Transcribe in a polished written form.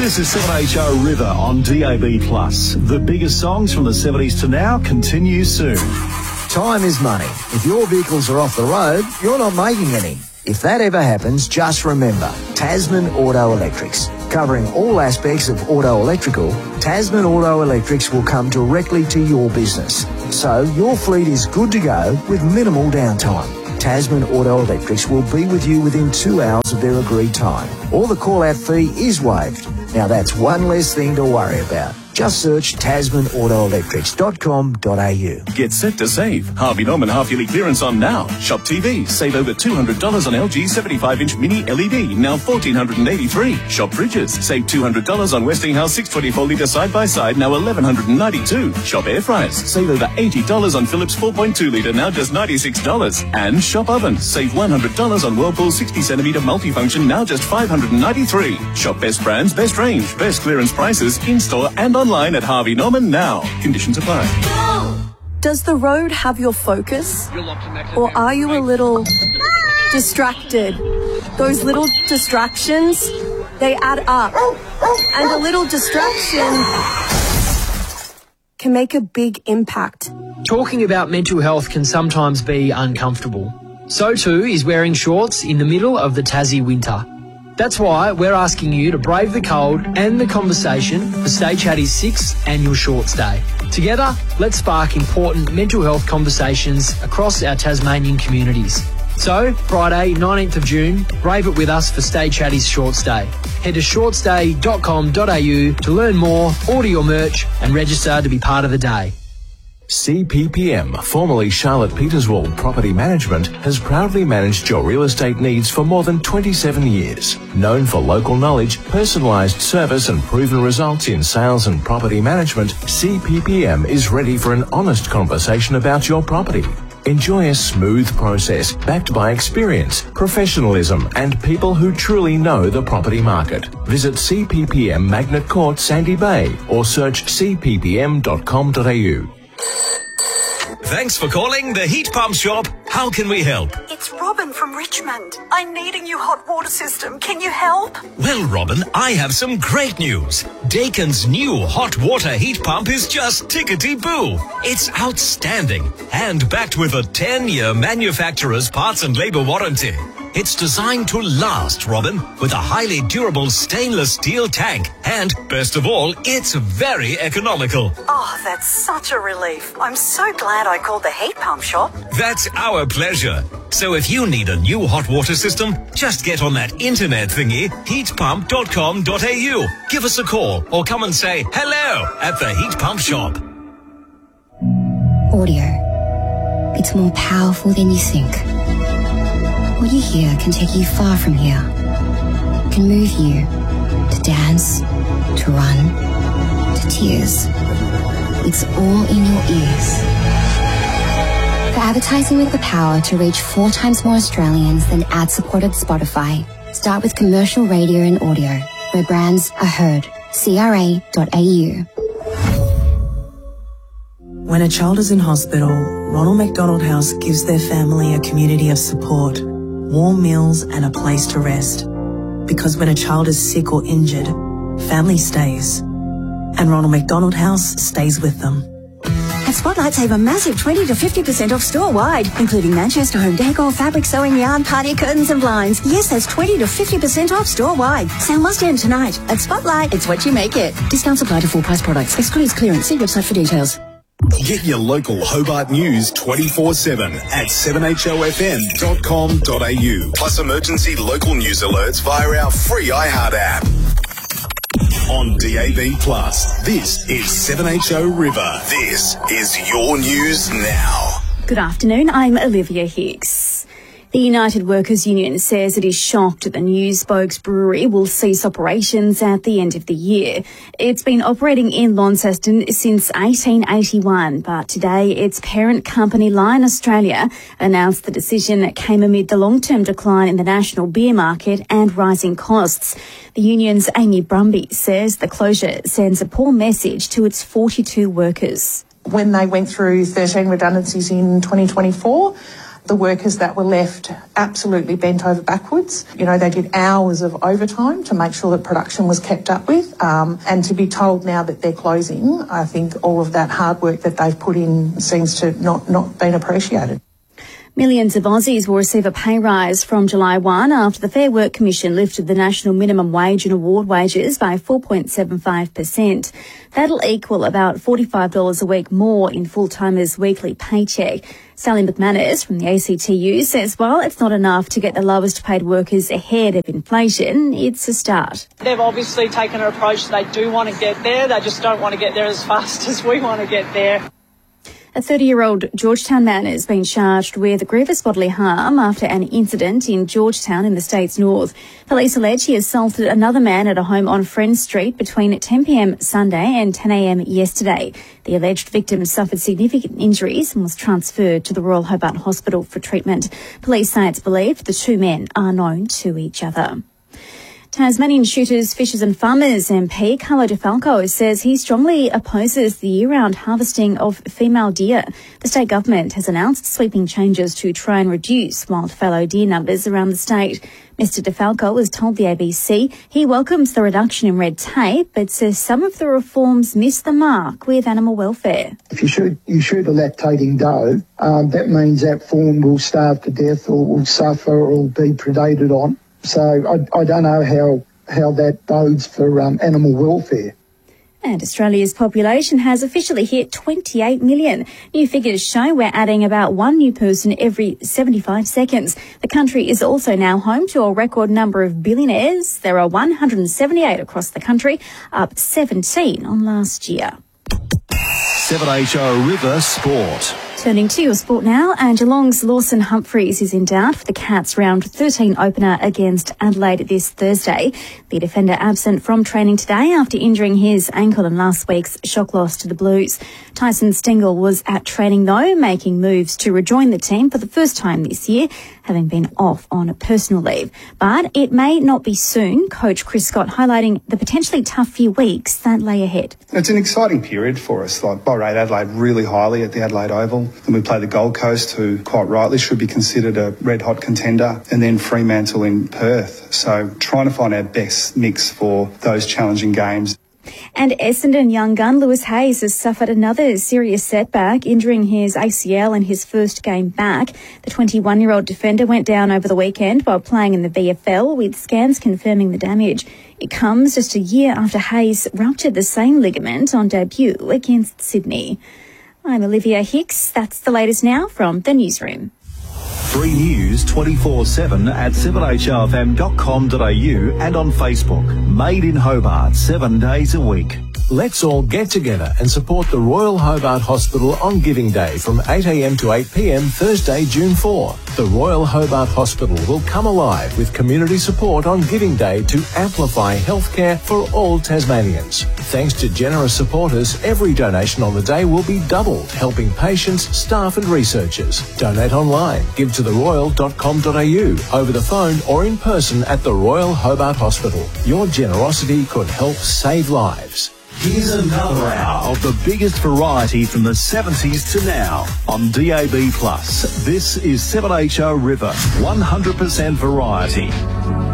This is 7HO River on DAB+. The biggest songs from the 70s to now continue soon. Time is money. If your vehicles are off the road, you're not making any. If that ever happens, just remember, Tasman Auto Electrics. Covering all aspects of auto electrical, Tasman Auto Electrics will come directly to your business. So your fleet is good to go with minimal downtime. Tasman Auto Electrics will be with you within 2 hours of their agreed time. Or the call-out fee is waived. Now that's one less thing to worry about. Just search tasmanautoelectrics.com.au. Get set to save. Harvey Norman half-yearly clearance on now. Shop TV. Save over $200 on LG 75-inch mini LED, now $1,483. Shop fridges. Save $200 on Westinghouse 624-litre side-by-side, now $1,192. Shop air fryers. Save over $80 on Philips 4.2-litre, now just $96. And shop ovens. Save $100 on Whirlpool 60-centimetre multifunction, now just $593. Shop best brands, best range, best clearance prices, in-store and online at Harvey Norman now. Conditions apply. Does the road have your focus? Or are you a little distracted? Those little distractions, they add up. And a little distraction can make a big impact. Talking about mental health can sometimes be uncomfortable. So too is wearing shorts in the middle of the Tassie winter. That's why we're asking you to brave the cold and the conversation for Stay Chatty's 6th annual Shorts Day. Together, let's spark important mental health conversations across our Tasmanian communities. So, Friday, 19th of June, brave it with us for Stay Chatty's Shorts Day. Head to shortsday.com.au to learn more, order your merch and register to be part of the day. CPPM, formerly Charlotte Peterswald Property Management, has proudly managed your real estate needs for more than 27 years. Known for local knowledge, personalised service and proven results in sales and property management, CPPM is ready for an honest conversation about your property. Enjoy a smooth process backed by experience, professionalism and people who truly know the property market. Visit CPPM Magnet Court, Sandy Bay or search cppm.com.au. Thanks for calling the Heat Pump Shop. How can we help? It's Robin from Richmond. I need a new hot water system. Can you help? Well, Robin, I have some great news. Dakin's new hot water heat pump is just tickety-boo. It's outstanding and backed with a 10-year manufacturer's parts and labour warranty. It's designed to last, Robin, with a highly durable stainless steel tank. And, best of all, it's very economical. Oh, that's such a relief. I'm so glad I called the Heat Pump Shop. That's our pleasure. So if you need a new hot water system, just get on that internet thingy, heatpump.com.au. Give us a call or come and say hello at the Heat Pump Shop. Audio. It's more powerful than you think. What you hear can take you far from here. It can move you to dance, to run, to tears. It's all in your ears. For advertising with the power to reach 4 times more Australians than ad-supported Spotify, start with commercial radio and audio, where brands are heard. CRA.au. When a child is in hospital, Ronald McDonald House gives their family a community of support, warm meals and a place to rest. Because when a child is sick or injured, family stays. And Ronald McDonald House stays with them. At Spotlight, save a massive 20 to 50% off store-wide, including Manchester home decor, fabric sewing yarn, party curtains and blinds. Yes, that's 20 to 50% off store-wide. Sale must end tonight. At Spotlight, it's what you make it. Discounts apply to full-price products. Excludes clearance. See website for details. Get your local Hobart news 24/7 at 7HOFM.com.au. Plus emergency local news alerts via our free iHeart app. On DAB+, this is 7HO River. This is your news now. Good afternoon, I'm Olivia Hicks. The United Workers' Union says it is shocked the New Spokes Brewery will cease operations at the end of the year. It's been operating in Launceston since 1881, but today its parent company Lion Australia announced the decision came amid the long-term decline in the national beer market and rising costs. The union's Amy Brumby says the closure sends a poor message to its 42 workers. When they went through 13 redundancies in 2024, The workers that were left absolutely bent over backwards. You know, they did hours of overtime to make sure that production was kept up with. And to be told now that they're closing, I think all of that hard work that they've put in seems to not been appreciated. Millions of Aussies will receive a pay rise from July 1 after the Fair Work Commission lifted the national minimum wage and award wages by 4.75%. That'll equal about $45 a week more in full-timers' weekly paycheck. Sally McManus from the ACTU says while it's not enough to get the lowest paid workers ahead of inflation, it's a start. They've obviously taken an approach they do want to get there. They just don't want to get there as fast as we want to get there. A 30-year-old Georgetown man has been charged with grievous bodily harm after an incident in Georgetown in the state's north. Police allege he assaulted another man at a home on Friends Street between 10 p.m. Sunday and 10 a.m. yesterday. The alleged victim suffered significant injuries and was transferred to the Royal Hobart Hospital for treatment. Police say it's believed the two men are known to each other. Tasmanian Shooters, Fishers and Farmers MP Carlo DeFalco says he strongly opposes the year-round harvesting of female deer. The state government has announced sweeping changes to try and reduce wild fallow deer numbers around the state. Mr DeFalco has told the ABC he welcomes the reduction in red tape, but says some of the reforms miss the mark with animal welfare. If you shoot a lactating doe, that means that fawn will starve to death or will suffer or will be predated on. So I don't know how that bodes for animal welfare. And Australia's population has officially hit 28 million. New figures show we're adding about one new person every 75 seconds. The country is also now home to a record number of billionaires. There are 178 across the country, up 17 on last year. 7HO River Sport. Turning to your sport now, and Geelong's Lawson Humphries is in doubt for the Cats' round 13 opener against Adelaide this Thursday. The defender absent from training today after injuring his ankle in last week's shock loss to the Blues. Tyson Stengel was at training though, making moves to rejoin the team for the first time this year, having been off on personal leave. But it may not be soon, Coach Chris Scott highlighting the potentially tough few weeks that lay ahead. It's an exciting period for us. I rate Adelaide really highly at the Adelaide Oval. Then we play the Gold Coast, who quite rightly should be considered a red-hot contender, and then Fremantle in Perth. So trying to find our best mix for those challenging games. And Essendon young gun Lewis Hayes has suffered another serious setback, injuring his ACL in his first game back. The 21-year-old defender went down over the weekend while playing in the VFL, with scans confirming the damage. It comes just a year after Hayes ruptured the same ligament on debut against Sydney. I'm Olivia Hicks. That's the latest now from the newsroom. Free news 24/7 at 7hrfm.com.au and on Facebook. Made in Hobart 7 days a week. Let's all get together and support the Royal Hobart Hospital on Giving Day from 8 a.m. to 8 p.m. Thursday, June 4. The Royal Hobart Hospital will come alive with community support on Giving Day to amplify healthcare for all Tasmanians. Thanks to generous supporters, every donation on the day will be doubled, helping patients, staff and researchers. Donate online, give to theroyal.com.au, over the phone or in person at the Royal Hobart Hospital. Your generosity could help save lives. Here's another hour of the biggest variety from the 70s to now on DAB+. This is 7HO River, 100% variety.